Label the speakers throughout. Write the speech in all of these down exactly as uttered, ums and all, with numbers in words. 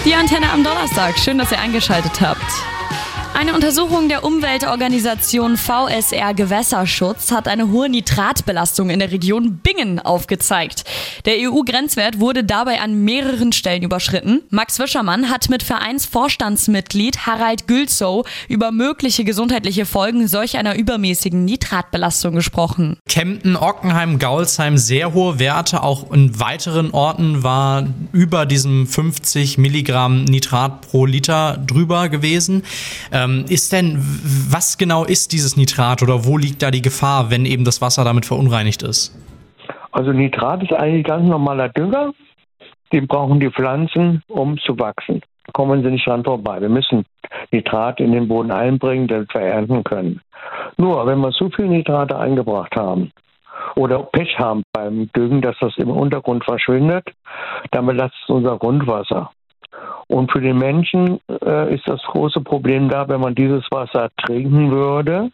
Speaker 1: Die Antenne am Donnerstag. Schön, dass ihr eingeschaltet habt. Eine Untersuchung der Umweltorganisation V S R Gewässerschutz hat eine hohe Nitratbelastung in der Region Bingen aufgezeigt. Der E U-Grenzwert wurde dabei an mehreren Stellen überschritten. Max Wischermann hat mit Vereinsvorstandsmitglied Harald Gülzow über mögliche gesundheitliche Folgen solch einer übermäßigen Nitratbelastung gesprochen.
Speaker 2: Kempten, Ockenheim, Gaulsheim, sehr hohe Werte. Auch in weiteren Orten war über diesem fünfzig Milligramm Nitrat pro Liter drüber gewesen. Ähm, ist denn, was genau ist dieses Nitrat oder wo liegt da die Gefahr, wenn eben das Wasser damit verunreinigt ist?
Speaker 3: Also Nitrat ist eigentlich ganz normaler Dünger. Den brauchen die Pflanzen, um zu wachsen. Da kommen sie nicht dran vorbei. Wir müssen Nitrat in den Boden einbringen, damit wir ernten können. Nur, wenn wir so viel Nitrate eingebracht haben oder Pech haben beim Düngen, dass das im Untergrund verschwindet, dann belastet es unser Grundwasser. Und für den Menschen äh, ist das große Problem da, wenn man dieses Wasser trinken würde,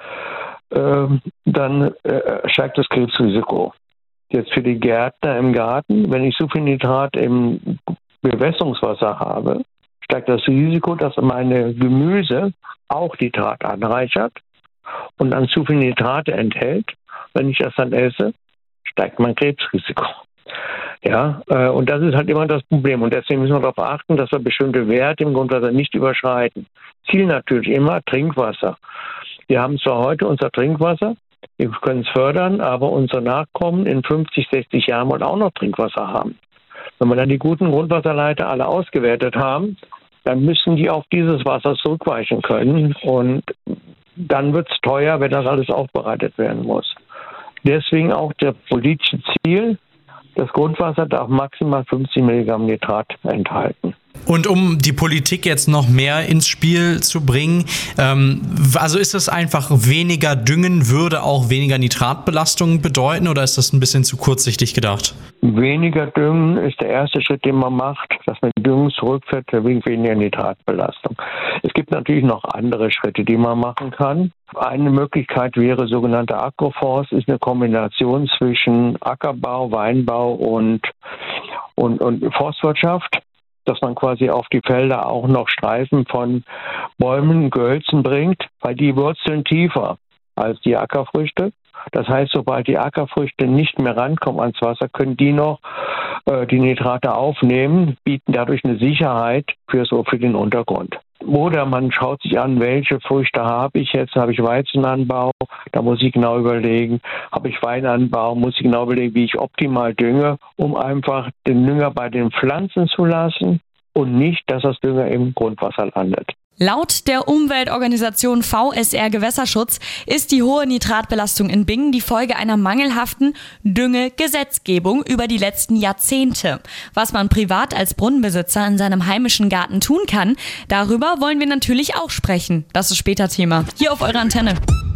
Speaker 3: äh, dann äh, steigt das Krebsrisiko. Jetzt für die Gärtner im Garten, wenn ich so viel Nitrat im Bewässerungswasser habe, steigt das Risiko, dass meine Gemüse auch Nitrat anreichert und dann zu viel Nitrate enthält. Wenn ich das dann esse, steigt mein Krebsrisiko. Ja, äh, und das ist halt immer das Problem. Und deswegen müssen wir darauf achten, dass wir bestimmte Werte im Grundwasser nicht überschreiten. Ziel natürlich immer Trinkwasser. Wir haben zwar heute unser Trinkwasser, wir können es fördern, aber unsere Nachkommen in fünfzig, sechzig Jahren wollen auch noch Trinkwasser haben. Wenn wir dann die guten Grundwasserleiter alle ausgewertet haben, dann müssen die auf dieses Wasser zurückweichen können. Und dann wird es teuer, wenn das alles aufbereitet werden muss. Deswegen auch das politische Ziel, das Grundwasser darf maximal fünfzig Milligramm Nitrat enthalten.
Speaker 2: Und um die Politik jetzt noch mehr ins Spiel zu bringen, ähm, also ist es einfach weniger Düngen würde auch weniger Nitratbelastung bedeuten oder ist das ein bisschen zu kurzsichtig gedacht?
Speaker 3: Weniger Düngen ist der erste Schritt, den man macht, dass man Düngen zurückfährt, wegen weniger Nitratbelastung. Es gibt natürlich noch andere Schritte, die man machen kann. Eine Möglichkeit wäre sogenannte Agroforst, ist eine Kombination zwischen Ackerbau, Weinbau und, und, und Forstwirtschaft, dass man quasi auf die Felder auch noch Streifen von Bäumen, Gehölzen bringt, weil die wurzeln tiefer als die Ackerfrüchte. Das heißt, sobald die Ackerfrüchte nicht mehr rankommen ans Wasser, können die noch äh, die Nitrate aufnehmen, bieten dadurch eine Sicherheit für, so für den Untergrund. Oder man schaut sich an, welche Früchte habe ich jetzt. Habe ich Weizenanbau, da muss ich genau überlegen. Habe ich Weinanbau, muss ich genau überlegen, wie ich optimal dünge, um einfach den Dünger bei den Pflanzen zu lassen und nicht, dass das Dünger im Grundwasser landet.
Speaker 1: Laut der Umweltorganisation V S R Gewässerschutz ist die hohe Nitratbelastung in Bingen die Folge einer mangelhaften Düngegesetzgebung über die letzten Jahrzehnte. Was man privat als Brunnenbesitzer in seinem heimischen Garten tun kann, darüber wollen wir natürlich auch sprechen. Das ist später Thema. Hier auf eurer Antenne.